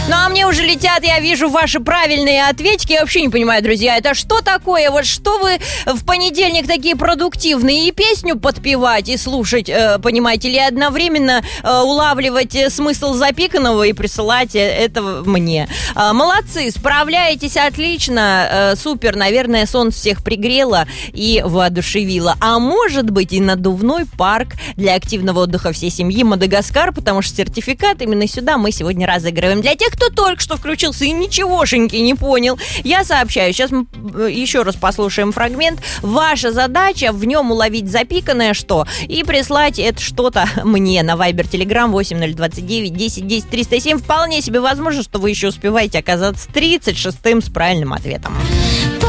Ну, а мне уже летят, я вижу ваши правильные ответики. Я вообще не понимаю, друзья, это что такое? Вот что вы в понедельник такие продуктивные? И песню подпевать, и слушать, понимаете, или одновременно улавливать смысл запиканного и присылать это мне. Молодцы, справляетесь отлично, супер, наверное, солнце всех пригрело и воодушевило. А может быть и надувной парк для активного отдыха всей семьи Мадагаскар, потому что сертификат именно сюда мы сегодня разыгрываем. Для тех, кто только что включился и ничегошеньки не понял, я сообщаю, сейчас мы еще раз послушаем фрагмент. Ваша задача в нем уловить запиканное что и прислать это что-то мне на Viber, Telegram 8029 10 10 307. Вполне себе возможно, что вы еще успеваете оказаться 36-м с правильным ответом.